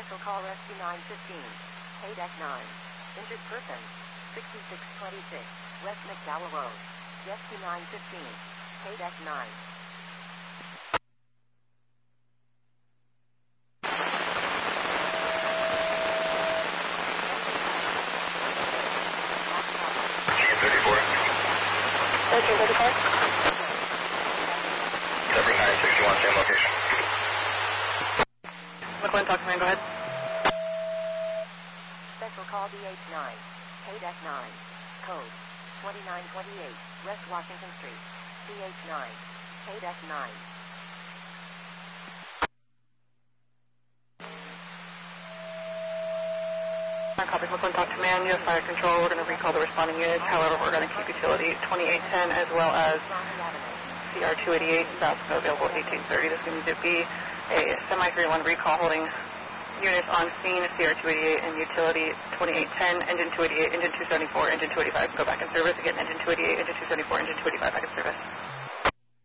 Special call Rescue 915. KDEC 9. Injured person. 6626. West McDowell Road. Rescue 915. KDEC 9. Okay, 34. Covering 961, same location. McLean, talk to me, go ahead. Special call DH9. KDEC 9. Code 2928. West Washington Street. CH9. KDEC 9. Copy, McLean, talk to man. You have fire control. We're going to recall the responding units. However, we're going to keep utility 2810 as well as CR288. That's available at 1830. This is going to be a semi-3-1 recall holding units on scene, CR288 and utility 2810, engine 288, engine 274, engine 285 go back in service. Again, engine 288, engine 274, engine 285 back in service.